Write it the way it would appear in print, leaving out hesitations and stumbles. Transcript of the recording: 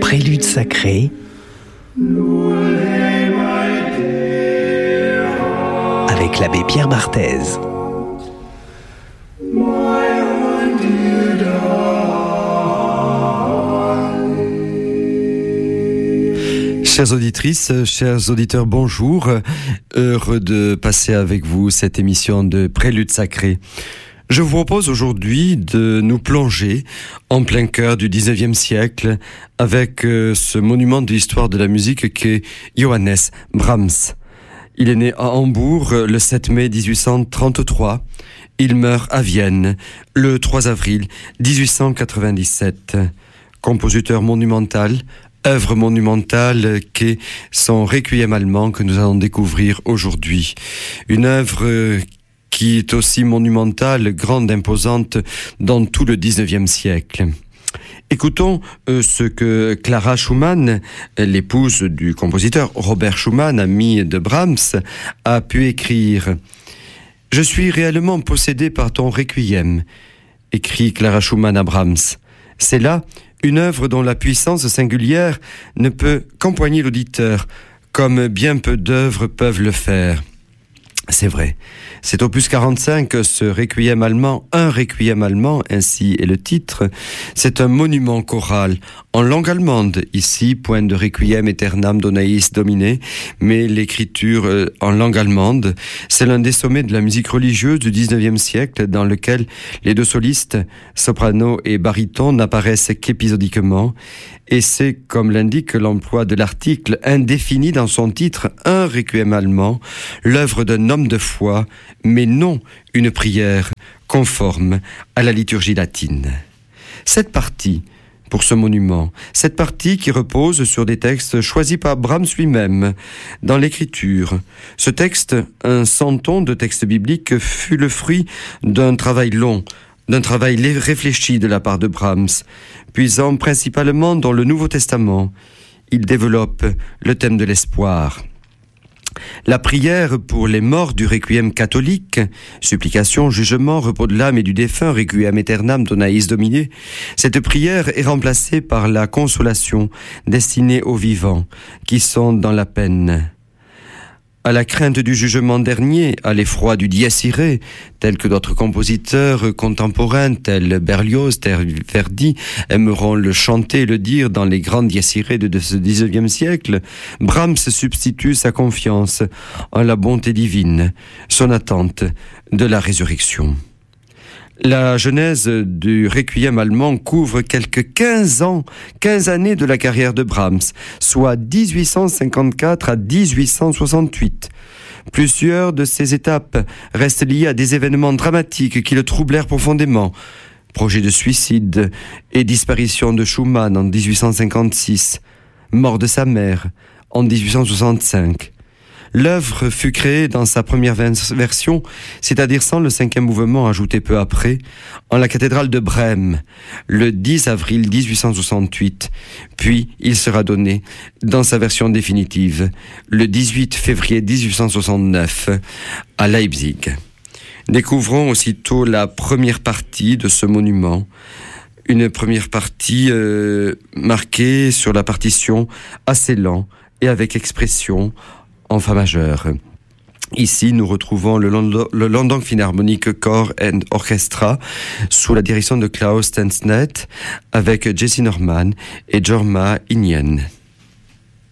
Prélude sacré avec l'abbé Pierre Barthez. Chères auditrices, chers auditeurs, bonjour. Heureux de passer avec vous cette émission de Prélude sacré. Je vous propose aujourd'hui de nous plonger en plein cœur du 19e siècle avec ce monument de l'histoire de la musique qu'est Johannes Brahms. Il est né à Hambourg le 7 mai 1833. Il meurt à Vienne le 3 avril 1897. Compositeur monumental, œuvre monumentale qu'est son Requiem allemand que nous allons découvrir aujourd'hui. Une œuvre qui est aussi monumentale, grande, imposante dans tout le 19e siècle. Écoutons ce que Clara Schumann, l'épouse du compositeur Robert Schumann, ami de Brahms, a pu écrire. « Je suis réellement possédée par ton Requiem », écrit Clara Schumann à Brahms. C'est là une œuvre dont la puissance singulière ne peut qu'empoigner l'auditeur, comme bien peu d'œuvres peuvent le faire. C'est vrai. Cet opus 45, ce Requiem allemand, un Requiem allemand, ainsi est le titre, c'est un monument choral en langue allemande, ici, point de Requiem aeternam donaeis Domine, mais l'écriture en langue allemande, c'est l'un des sommets de la musique religieuse du 19e siècle dans lequel les deux solistes, soprano et baryton, n'apparaissent qu'épisodiquement, et c'est, comme l'indique l'emploi de l'article indéfini dans son titre, un Requiem allemand, l'œuvre d'un homme de foi, mais non une prière conforme à la liturgie latine. Cette partie, pour ce monument, cette partie qui repose sur des textes choisis par Brahms lui-même dans l'écriture. Ce texte, un centon de texte biblique, fut le fruit d'un travail long, d'un travail réfléchi de la part de Brahms, puisant principalement dans le Nouveau Testament. Il développe le thème de l'espoir. La prière pour les morts du Requiem catholique, supplication, jugement, repos de l'âme et du défunt, Requiem aeternam donaeis Domine, cette prière est remplacée par la consolation destinée aux vivants qui sont dans la peine. À la crainte du jugement dernier, à l'effroi du dies irae, tel que d'autres compositeurs contemporains, tels Berlioz, tels Verdi, aimeront le chanter et le dire dans les grandes dies irae de ce 19e siècle, Brahms substitue sa confiance en la bonté divine, son attente de la résurrection. La genèse du Requiem allemand couvre quelques 15 années de la carrière de Brahms, soit 1854 à 1868. Plusieurs de ces étapes restent liées à des événements dramatiques qui le troublèrent profondément. Projet de suicide et disparition de Schumann en 1856, mort de sa mère en 1865. L'œuvre fut créée dans sa première version, c'est-à-dire sans le 5e mouvement ajouté peu après, en la cathédrale de Brême, le 10 avril 1868. Puis, il sera donné dans sa version définitive, le 18 février 1869, à Leipzig. Découvrons aussitôt la première partie de ce monument, une première partie marquée sur la partition assez lent et avec expression, en fa majeur. Ici, nous retrouvons le London Philharmonic Choir and Orchestra sous la direction de Klaus Stensnet avec Jesse Norman et Jorma Inyen.